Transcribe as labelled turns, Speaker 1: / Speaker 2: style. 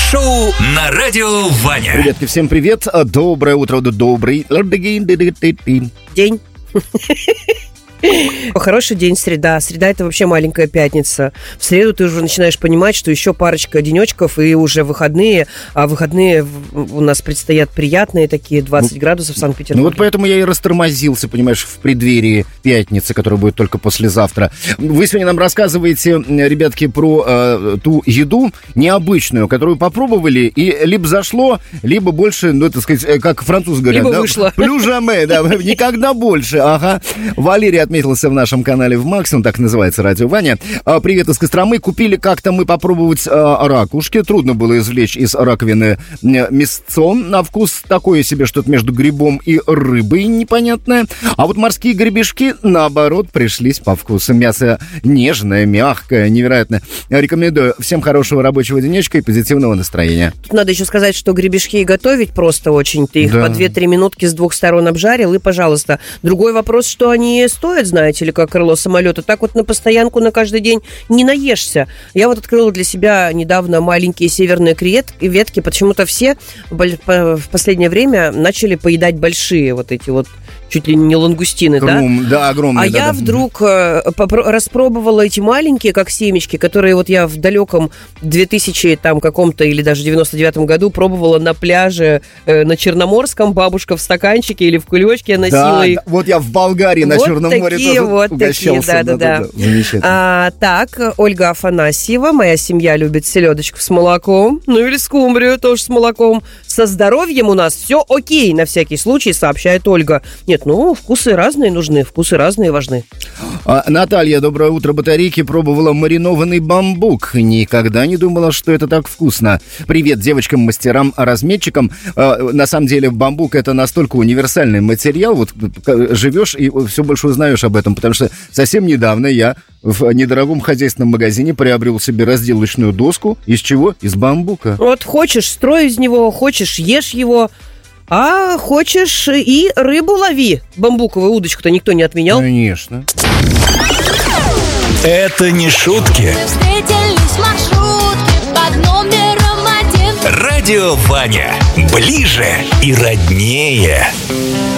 Speaker 1: Шоу на радио Ваня.
Speaker 2: Ребятки, всем привет. Доброе утро, добрый
Speaker 3: день. Хороший день, среда. Среда – это вообще маленькая пятница. В среду ты уже начинаешь понимать, что еще парочка денечков и уже выходные. А выходные у нас предстоят приятные такие, 20 градусов в Санкт-Петербурге.
Speaker 2: Ну вот поэтому я и растормозился, понимаешь, в преддверии пятницы, которая будет только послезавтра. Вы сегодня нам рассказываете, ребятки, про ту еду необычную, которую попробовали, и либо зашло, либо больше, ну, это сказать, как французы говорят.
Speaker 3: Либо
Speaker 2: да,
Speaker 3: вышло.
Speaker 2: Плю жаме, да, никогда больше. Ага. Валерий отметился в нашем канале в Максимум, так называется радио Ваня. Привет из Костромы. Купили как-то мы попробовать ракушки. Трудно было извлечь из раковины мясцо. На вкус такое себе, что-то между грибом и рыбой непонятное. А вот морские гребешки, наоборот, пришлись по вкусу. Мясо нежное, мягкое, невероятно. Рекомендую всем хорошего рабочего денечка и позитивного настроения.
Speaker 3: Тут надо еще сказать, что гребешки готовить просто очень. Ты их по 2-3 минутки с двух сторон обжарил, и, пожалуйста. Другой вопрос, что они стоят, знаете ли, как крыло самолета. Так вот на постоянку на каждый день не наешься. Я вот открыла для себя недавно маленькие северные креветки. Почему-то все в последнее время начали поедать большие вот эти вот чуть ли не лангустины, да?
Speaker 2: Да, огромные.
Speaker 3: А я вдруг распробовала эти маленькие, как семечки, которые вот я в далеком 2000 там каком-то или даже 99-м году пробовала на пляже на Черноморском, бабушка в стаканчике или в кулечке носила их.
Speaker 2: Вот я в Болгарии на Черном море тоже угощался.
Speaker 3: Да.
Speaker 2: Замечательно.
Speaker 3: Так, Ольга Афанасьева, моя семья любит селедочку с молоком, ну или скумбрию тоже с молоком. Со здоровьем у нас все окей, на всякий случай, сообщает Ольга. Нет, ну, вкусы разные нужны, вкусы разные важны.
Speaker 2: Наталья, доброе утро, батарейки. Пробовала маринованный бамбук. Никогда не думала, что это так вкусно. Привет девочкам, мастерам, разметчикам. На самом деле, бамбук — это настолько универсальный материал. Вот живешь и все больше узнаешь об этом, потому что совсем недавно я в недорогом хозяйственном магазине приобрел себе разделочную доску. Из чего? Из бамбука.
Speaker 3: Вот хочешь, строй из него, хочешь, ешь его. А хочешь, и рыбу лови. Бамбуковую удочку-то никто не отменял.
Speaker 2: Конечно.
Speaker 1: Это не шутки.
Speaker 4: Встретились маршрутки под номером 1.
Speaker 1: Радио Ваня. Ближе и роднее.